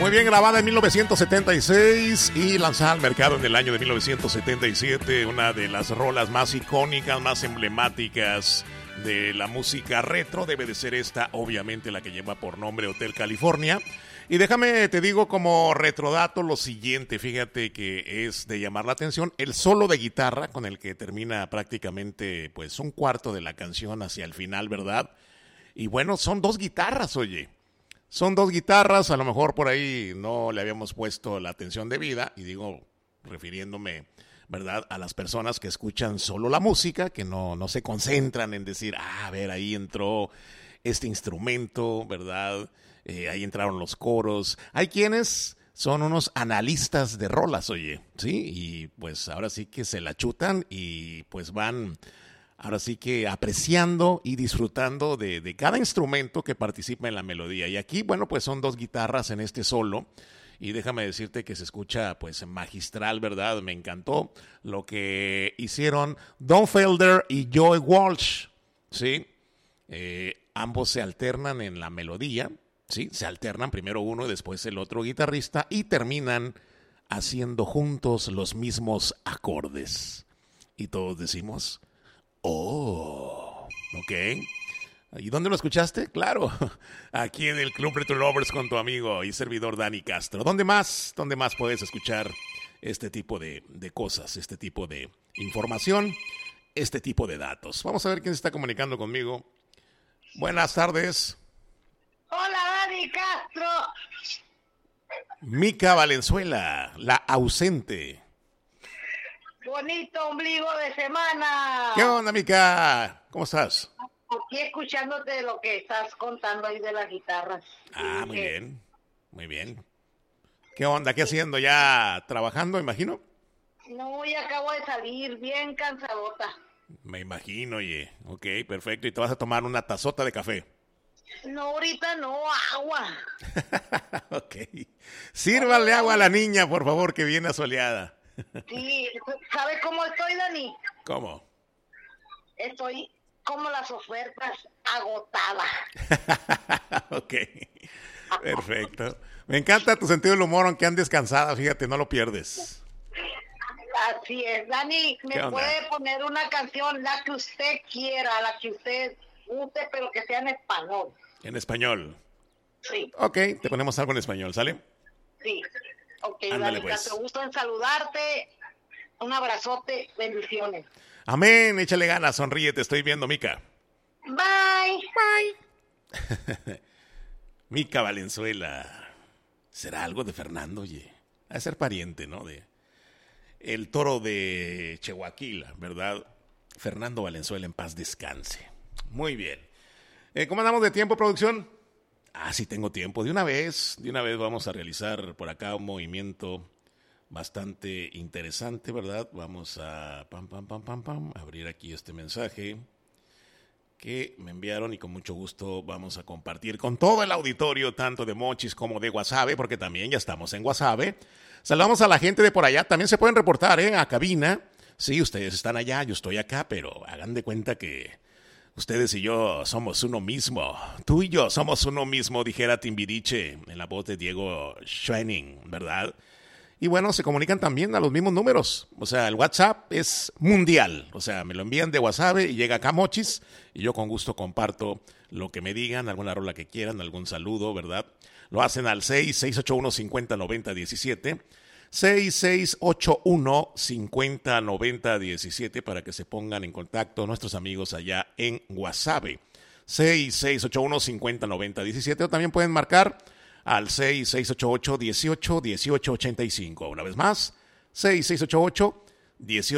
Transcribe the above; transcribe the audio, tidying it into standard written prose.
Muy bien, grabada en 1976 y lanzada al mercado en el año de 1977, una de las rolas más icónicas, más emblemáticas de la música retro. Debe de ser esta, obviamente, la que lleva por nombre Hotel California. Y déjame, te digo como retrodato lo siguiente, fíjate que es de llamar la atención el solo de guitarra con el que termina prácticamente pues un cuarto de la canción hacia el final, ¿verdad? Y bueno, son dos guitarras, oye. Son dos guitarras, a lo mejor por ahí no le habíamos puesto la atención debida, y digo, refiriéndome, ¿verdad?, a las personas que escuchan solo la música, que no se concentran en decir, a ver, ahí entró este instrumento, ¿verdad?, ahí entraron los coros. Hay quienes son unos analistas de rolas, oye, ¿sí? Y pues ahora sí que se la chutan y pues van... Ahora sí que apreciando y disfrutando de cada instrumento que participa en la melodía. Y aquí, bueno, pues son dos guitarras en este solo. Y déjame decirte que se escucha pues magistral, ¿verdad? Me encantó lo que hicieron Don Felder y Joe Walsh, ¿sí? Ambos se alternan en la melodía, ¿sí? Se alternan primero uno y después el otro guitarrista y terminan haciendo juntos los mismos acordes. Y todos decimos... Oh, ok. ¿Y dónde lo escuchaste? Claro, aquí en el Club Retro Lovers con tu amigo y servidor Dani Castro. ¿Dónde más puedes escuchar este tipo de cosas, este tipo de información, este tipo de datos? Vamos a ver quién se está comunicando conmigo. Buenas tardes. Hola, Dani Castro. Mica Valenzuela, la ausente. Bonito ombligo de semana. ¿Qué onda, Mica? ¿Cómo estás? Aquí escuchándote lo que estás contando ahí de las guitarras. Ah, muy bien, muy bien. ¿Qué onda? ¿Qué haciendo? ¿Ya trabajando, imagino? No, ya acabo de salir, bien cansadota. Me imagino, oye. Ok, perfecto. ¿Y te vas a tomar una tazota de café? No, ahorita no, agua. Ok. Sírvale agua a la niña, por favor, que viene asoleada. Sí, ¿sabes cómo estoy, Dani? ¿Cómo? Estoy como las ofertas, agotada. Ok, perfecto. Me encanta tu sentido del humor, aunque andes cansada, fíjate, no lo pierdes. Así es, Dani, ¿me puede poner una canción, la que usted quiera, la que usted guste, pero que sea en español? ¿En español? Sí. Ok, te ponemos algo en español, ¿sale? Sí. Ok, ándale, Dani, pues. te gusto en saludarte. Un abrazote, bendiciones. Amén, échale ganas, sonríe, te estoy viendo, Mica. Bye. Bye. Mica Valenzuela. ¿Será algo de Fernando, oye? Ha de ser pariente, ¿no? De el toro de Chehuaquila, ¿verdad? Fernando Valenzuela, en paz descanse. Muy bien. ¿Cómo andamos de tiempo, producción? Sí tengo tiempo. De una vez vamos a realizar por acá un movimiento bastante interesante, ¿verdad? Vamos a abrir aquí este mensaje que me enviaron y con mucho gusto vamos a compartir con todo el auditorio, tanto de Mochis como de Guasave, porque también ya estamos en Guasave. Saludamos a la gente de por allá, también se pueden reportar, a cabina. Sí, ustedes están allá, yo estoy acá, pero hagan de cuenta que ustedes y yo somos uno mismo. Tú y yo somos uno mismo, dijera Timbiriche en la voz de Diego Schwenning, ¿verdad? Y bueno, se comunican también a los mismos números. O sea, el WhatsApp es mundial. O sea, me lo envían de WhatsApp y llega acá a Mochis. Y yo con gusto comparto lo que me digan, alguna rola que quieran, algún saludo, ¿verdad? Lo hacen al 681-5090-17. 6681-5090-17 para que se pongan en contacto nuestros amigos allá en Guasave. 6681-5090-17. O también pueden marcar al 6688-18-1885. Una vez más, 6688-18